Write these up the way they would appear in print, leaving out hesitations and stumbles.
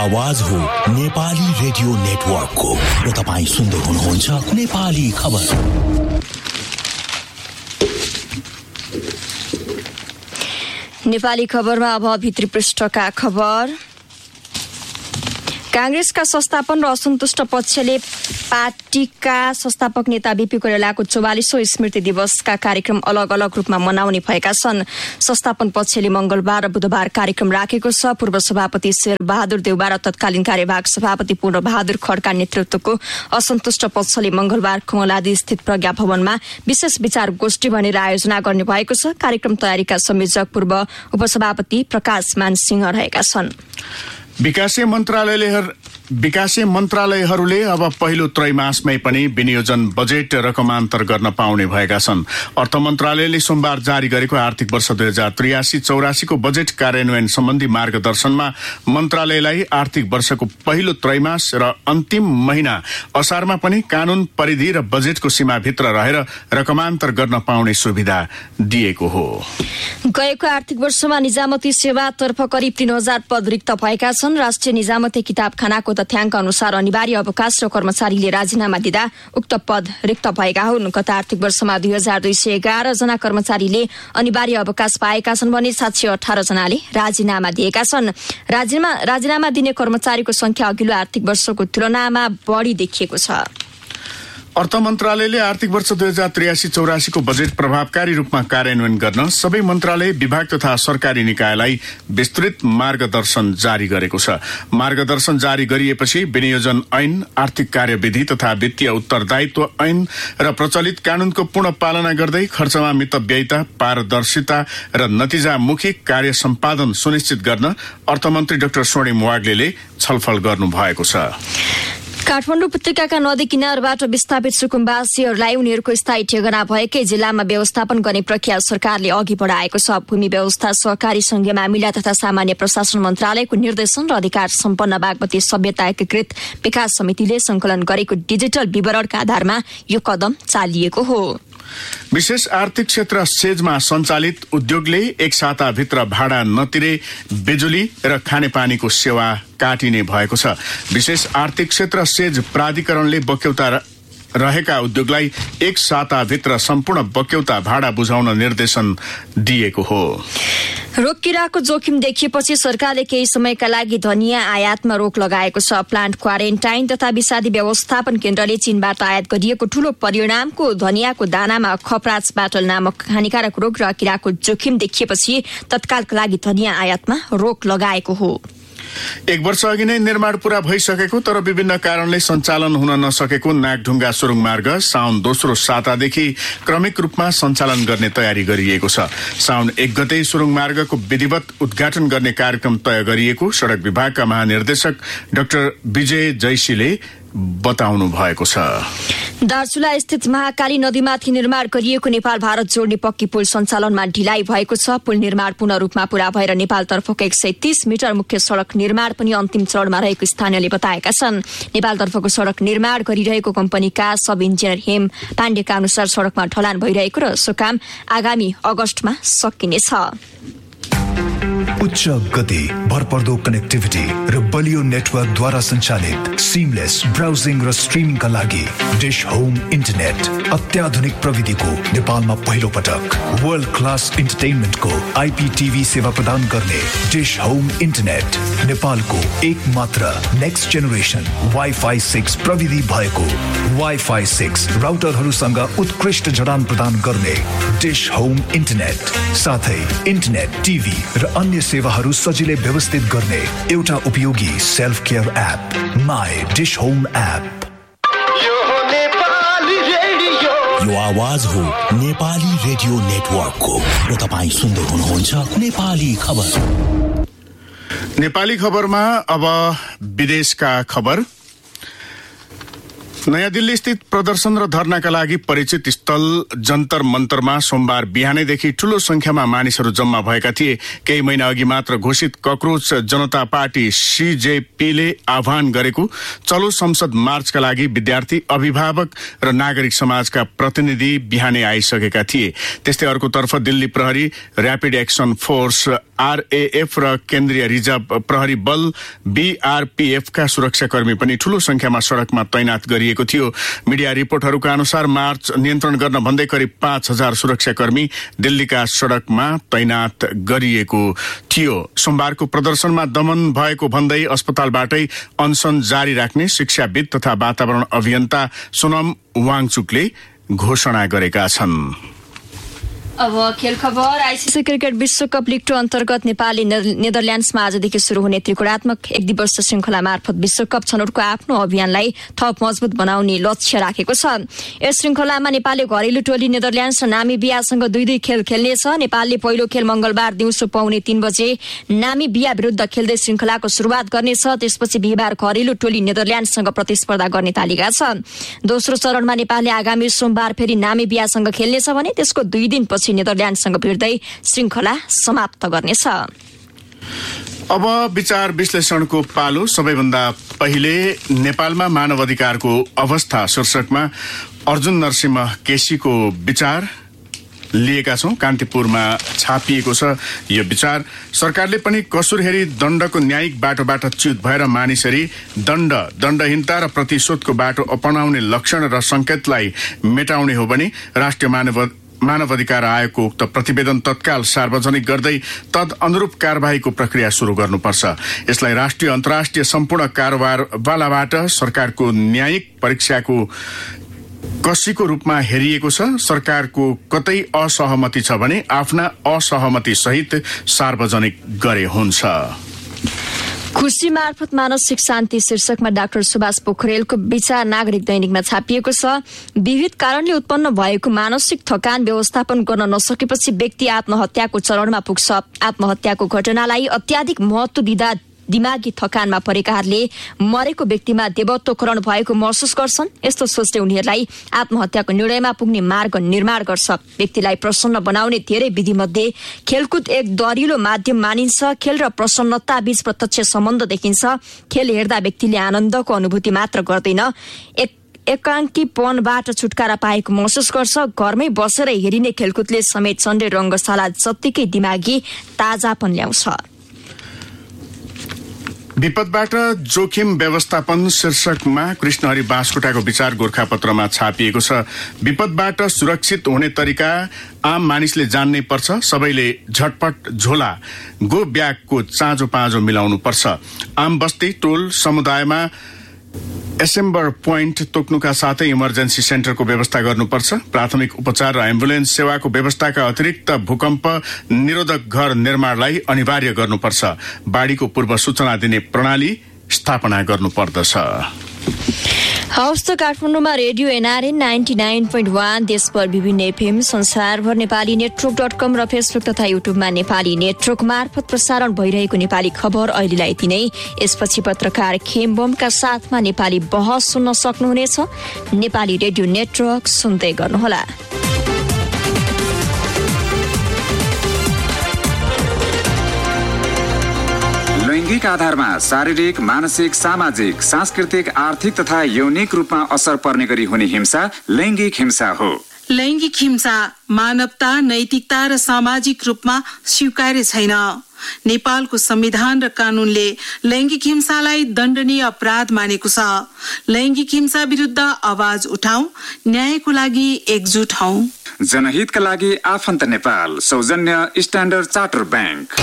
आवाज हो नेपाली रेडियो नेटवर्कको र तपाईं सुन्दै हुनुहुन्छ नेपाली खबर। नेपाली खबरमा अब भित्री पृष्ठका खबर। कांग्रेसका संस्थापन र असन्तुष्ट पक्षले पार्टीका संस्थापक नेता बीपी कोइरालाको 44औं स्मृति दिवसका कार्यक्रम अलग अलग रूपमा मनाउने भएका छन्। संस्थापन पक्षले मंगलबार र बुधबार कार्यक्रम राखेको छ। पूर्व सभापति शेर बहादुर देउबा र तत्कालीन कार्यवाहक सभापति पूर्ण बहादुर खड्का नेतृत्वको असन्तुष्ट पक्षले मंगलबार कमलादी स्थित प्रज्ञा भवनमा विशेष विचार गोष्ठी भनेर आयोजना गर्ने भएको छ। कार्यक्रम तयारीका संयोजक पूर्व उपसभापति प्रकाश मानसिंह रहेका छन्। विकासीय मन्त्रालयहरूले अब पहिलो त्रैमासमै पनि विनियोजन बजेट रकमान्तर गर्न पाउने भएका छन्। अर्थ मन्त्रालयले सोमबार जारी गरेको आर्थिक वर्ष 2083-84 को बजेट कार्यान्वयन सम्बन्धी मार्गदर्शनमा मन्त्रालयलाई आर्थिक वर्षको पहिलो त्रैमास र अन्तिम महिना असारमा पनि कानून परिधि र बजेटको सीमाभित्र रहेर रकमान्तर गर्न पाउने सुविधा दिएको हो। गएको आर्थिक वर्षमा निजामती सेवातर्फ करिब 3000 पद रिक्त भएका छन्। राष्ट्रिय निजामती किताबखानाको तथ्याङ्क अनुसार अनिवार्य अवकाश र कर्मचारीले राजीनामा दिँदा उक्त पद रिक्त भएका हुन्। गत आर्थिक वर्षमा 2211 जना कर्मचारीले अनिवार्य अवकाश पाएका छन् भने 718 जनाले राजीनामा दिएका छन्। राजीनामा दिने कर्मचारीको संख्या अघिल्लो आर्थिक वर्षको तुलनामा बढ़ी देखिएको छ। अर्थ मन्त्रालयले आर्थिक वर्ष 2083-84 को बजेट प्रभावकारी रूपमा कार्यान्वयन गर्न सबै मन्त्रालय, विभाग तथा सरकारी निकायलाई विस्तृत मार्गदर्शन जारी गरेको छ। मार्गदर्शन जारी गरिएपछि विनियोजन ऐन, आर्थिक कार्यविधि तथा वित्तीय उत्तरदायित्व ऐन र प्रचलित कानूनको पूर्ण पालना गर्दै खर्चमा मितव्ययिता, पारदर्शिता र नतिजामुखी कार्य सम्पादन सुनिश्चित गर्न अर्थमन्त्री डाक्टर स्वर्णिम वाग्लेले छलफल गर्नु भएको छ। काठमाडौँ उपत्यकाका नदी किनारबाट विस्थापित सुकुम्बासीहरूलाई उनीहरूको स्थायी ठेगाना भएकै जिल्लामा व्यवस्थापन गर्ने प्रक्रिया सरकारले अघि बढाएको छ। भूमि व्यवस्था, सहकारी संघीय मामिला तथा सामान्य प्रशासन मन्त्रालयको निर्देशन र अधिकार सम्पन्न बागमती सभ्यता एकीकृत विकास समितिले संकलन गरेको डिजिटल विवरणका आधारमा यो कदम चालिएको हो। विशेष आर्थिक क्षेत्र सेजमा सञ्चालित उद्योगले एक साताभित्र भाडा नतिरे बिजुली र खानेपानीको सेवा काटिने भएको छ। विशेष आर्थिक क्षेत्र सेज प्राधिकरणले बक्यौता रहेका उद्योगलाई एक साताभित्र सम्पूर्ण बक्यौता भाडा बुझाउन निर्देशन दिएको हो। रोग किराको जोखिम देखिएपछि सरकारले केही समयका लागि धनिया आयातमा रोक लगाएको छ। प्लान्ट क्वारेन्टाइन तथा विषादी व्यवस्थापन केन्द्रले चीनबाट आयात गरिएको ठूलो परिणामको धनियाको दानामा खपराज बाटल नामक हानिकारक रोग र किराको जोखिम देखिएपछि तत्कालका लागि धनिया आयातमा रोक लगाएको हो। एक वर्ष अघि नै निर्माण पूरा भइसकेको तर विभिन्न कारणले सञ्चालन हुन नसकेको नागढुङ्गा सुरुङ मार्ग साउन 2 सातादेखि क्रमिक रूपमा सञ्चालन गर्ने तयारी गरिएको छ। साउन 1 गते सुरुङ मार्गको विधिवत उद्घाटन गर्ने कार्यक्रम तय गरिएको सड़क विभागका महानिर्देशक डाक्टर विजय जैसीले बताउनु भएको छ। दार्चुला स्थित महाकाली नदीमाथि निर्माण गरिएको नेपाल भारत जोड्ने पक्की पुल सञ्चालनमा ढिलाइ भएको छ। पुल निर्माण पूर्ण रूपमा पूरा भएर नेपालतर्फको 130 मिटर मुख्य सड़क निर्माण पनि अन्तिम चरणमा रहेको स्थानीयले बताएका छन्। नेपालतर्फको सड़क निर्माण गरिरहेको कम्पनीका सब इन्जिनियर हेम पाण्डेका अनुसार सड़कमा ढलान भइरहेको र सो काम आगामी अगस्तमा सकिनेछ। उच्च गति, भरपर्दो कनेक्टिभिटी र बलियो नेटवर्कद्वारा सञ्चालित सिमलेस ब्राउजिङ र स्ट्रिमिङका लागि डिश होम इन्टरनेट अत्याधुनिक प्रविधिको नेपालमा पहिलो पटक वर्ल्ड क्लास इन्टरटेनमेन्टको आइपीटीभी सेवा प्रदान गर्ने डिश होम इन्टरनेट नेपालको एक मात्र नेक्स्ट जेनेरेसन वाइफाई 6 प्रविधि भएको वाइफाई 6 राउटरहरूसँग उत्कृष्ट जडान प्रदान गर्ने डिश होम इन्टरनेट साथै इन्टरनेट, टिभी र अन्य सेवाहरू सजिलै व्यवस्थित गर्ने एउटा उपयोगी self care app my dish home app. यो आवाज हो नेपाली रेडियो नेटवर्कको र तपाईं सुन्दै हुनुहुन्छ नेपाली खबर। नेपाली खबरमा अब विदेशका खबर। नयाँ दिल्ली स्थित प्रदर्शन र धरनाका लागि परिचित स्थल जन्तर मन्तरमा सोमबार बिहानैदेखि ठूलो संख्यामा मानिसहरू जम्मा भएका थिए। केही महिना अघि मात्र घोषित कक्रोच जनता पार्टी सीजेपीले आह्वान गरेको चलो संसद मार्चका लागि विद्यार्थी, अभिभावक र नागरिक समाजका प्रतिनिधि बिहानै आइसकेका थिए। त्यस्तै अर्कोतर्फ दिल्ली प्रहरी, र्यापिड एक्सन फोर्स आरएएफ र केन्द्रीय रिजर्भ प्रहरी बल बीआरपीएफका सुरक्षाकर्मी पनि ठूलो संख्यामा सड़कमा तैनात गरिएको थियो। मिडिया रिपोर्टहरूका अनुसार मार्च नियन्त्रण गर्न भन्दै करिब 5000 सुरक्षाकर्मी दिल्लीका सड़कमा तैनात गरिएको थियो। सोमबारको प्रदर्शनमा दमन भएको भन्दै अस्पतालबाटै अनसन जारी राख्ने शिक्षाविद तथा वातावरण अभियन्ता सोनम वाङचुकले घोषणा गरेका छन्। अब खेल खबर। आइसिसी क्रिकेट विश्वकप लिग 2 अन्तर्गत नेपालले नेदरल्याण्ड्समा आजदेखि शुरू हुने त्रिकोणात्मक एक दिवसीय श्रृंखला मार्फत विश्वकप छनौटको आफ्नो अभियानलाई थप मजबुत बनाउने लक्ष्य राखेको छ। यस श्रृंखलामा नेपालले घरेलु टोली नेदरल्याण्ड्स र नामिबियासँग 2-2 खेल खेल्नेछ। नेपालले पहिलो खेल मंगलबार दिउँसो 3:15 बजे नामिबिया विरुद्ध खेल्दै श्रृंखलाको शुरूआत गर्नेछ। त्यसपछि बिहीबार घरेलु टोली नेदरल्याण्ड्ससँग प्रतिस्पर्धा गर्ने तालिका छ। दोस्रो चरणमा नेपालले आगामी सोमबार फेरि नामिबियासँग खेल्नेछ भने त्यसको 2 दिनपछि नेदरल्याण्डसँग भिड्दै श्रृंखला समाप्त गर्नेछ। अब विचार विश्लेषणको पालो। सबैभन्दा पहिले नेपालमा मानव अधिकारको अवस्था शीर्षकमा अर्जुन नरसिंह केसीको विचार लिएका छौं। कान्तिपुरमा छापिएको छ यो विचार। सरकारले पनि कसुर हेरी दण्डको न्यायिक बाटोबाट च्युत भएर मानिसहरू दण्डहीनता र प्रतिशोधको बाटो अपनाउने लक्षण र संकेतलाई मेटाउने हो भने राष्ट्रिय मानव अधिकार आयोगको उक्त प्रतिवेदन तत्काल सार्वजनिक गर्दै तद अनुरूप कार्यवाहीको प्रक्रिया शुरू गर्नुपर्छ। यसलाई राष्ट्रिय अन्तर्राष्ट्रिय सम्पूर्ण कारोबारवालाबाट सरकारको न्यायिक परीक्षाको कसीको रूपमा हेरिएको छ। सरकारको कतै असहमति छ भने आफ्ना असहमति सहित सार्वजनिक गरे हुन्छ। खुशी मार्फत मानसिक शान्ति शीर्षकमा डाक्टर सुभाष पोखरेलको विचार नागरिक दैनिकमा छापिएको छ। विविध कारणले उत्पन्न भएको मानसिक थकान व्यवस्थापन गर्न नसकेपछि व्यक्ति आत्महत्याको चरणमा पुग्छ। आत्महत्याको घटनालाई अत्याधिक महत्व दिँदा दिमागी थकानमा परेकाहरूले मरेको व्यक्तिमा देवत्वकरण भएको महसुस गर्छन्। यस्तो सोचले उनीहरूलाई आत्महत्याको निर्णयमा पुग्ने मार्ग निर्माण गर्छ। व्यक्तिलाई प्रसन्न बनाउने धेरै विधिमध्ये खेलकुद एक दरिलो माध्यम मानिन्छ। खेल र प्रसन्नता बीच प्रत्यक्ष सम्बन्ध देखिन्छ। खेल हेर्दा व्यक्तिले आनन्दको अनुभूति मात्र गर्दैन, एकाङ्कीपनबाट छुटकारा पाएको महसुस गर्छ। घरमै बसेर हेरिने खेलकुदले समेत सन्डे रंगशाला जत्तिकै दिमागी ताजापन ल्याउँछ। विपदबाट जोखिम व्यवस्थापन शीर्षकमा कृष्णहरि बास्कोटाको विचार गोरखापत्रमा छापिएको छ। विपदबाट सुरक्षित हुने तरिका आम मानिसले जान्नै पर्छ। सबैले झटपट झोला गो ब्यागको चाँजो पाँजो मिलाउनु पर्छ। आम बस्ती, टोल, समुदायमा एसेम्बर पोइन्ट तोक्नुका साथै इमर्जेन्सी सेन्टरको व्यवस्था गर्नुपर्छ। प्राथमिक उपचार र एम्बुलेन्स सेवाको व्यवस्थाका अतिरिक्त भूकम्प निरोधक घर निर्माणलाई अनिवार्य गर्नुपर्छ। बाढीको पूर्व सूचना दिने प्रणाली स्थापना गर्नुपर्दछ। हवस् त काठमाडौँमा रेडियो एनआरएन 99.1, देशभर विभिन्न एफएम, संसारभर नेपाली नेटवर्क.com र फेसबुक तथा युट्युबमा नेपाली नेटवर्क मार्फत प्रसारण भइरहेको नेपाली खबर अहिलेलाई यति नै। यसपछि पत्रकार खेमबमका साथमा नेपाली बहस सुन्न सक्नुहुनेछ। नेपाली रेडियो नेटवर्क सुन्दै गर्नुहोला। लैंगिक आधारमा शारीरिक, मानसिक, सामाजिक, सांस्कृतिक, आर्थिक तथा यौनिक रूपमा असर पर्ने गरी हुने हिंसा लैंगिक हिंसा हो। लैंगिक हिंसा मानवता, नैतिकता र सामाजिक रूपमा स्वीकार्य छैन। नेपालको संविधान र कानूनले लैंगिक हिंसालाई दण्डनीय अपराध मानेको छ। लैंगिक हिंसा विरुद्ध आवाज उठाऊ, न्यायको लागि एकजुट हौ। जनहितका लागि आफन्त नेपाल, सौजन्य स्ट्यान्डर्ड चार्टर बैंक।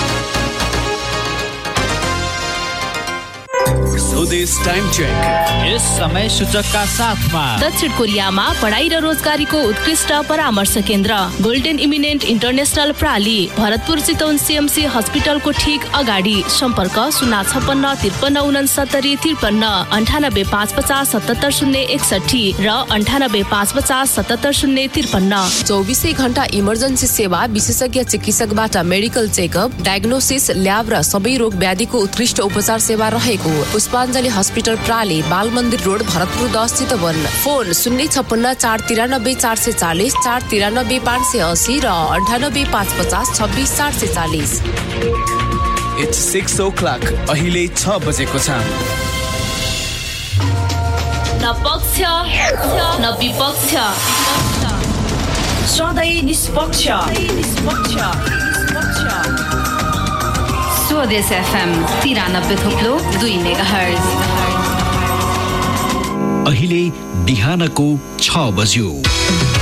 स्वदेश टाइम चेक यस समय सूचकका साथमा दक्षिण कोरियामा पढाइ र रोजगारीको उत्कृष्ट परामर्श केन्द्र golden eminent international प्राली, Bharatpur Chitwan CMC हस्पिटलको ठीक अगाडि। सम्पर्क 056 53 69 53, 98 550 77 061 र 98 550 77 053। 24 घण्टा इमर्जेन्सी सेवा, विशेषज्ञ चिकित्सकबाट मेडिकल चेकअप, डायग्नोसिस, ल्याब र सबै रोग व्याधिको उत्कृष्ट उपचार सेवा रहेको। पुष्पा गीताञ्जली हस्पिटल प्राली, बाल मन्दिर रोड, भरतपुर 10 चितवन। फोन 056 493 440 493 580 र 98 550 26 440। It's 6 o'clock. अहिले 6 बजेको छ। न पक्ष न विपक्ष, सधैँ निष्पक्ष। स्वदेश FM 93.2 मेगाहर्ज। अहिले बिहानको 6 बज्यो।